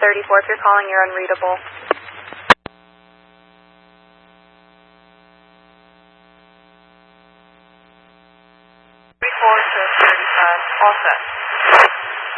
34. If you're calling, you're unreadable. 34 to 35. All set.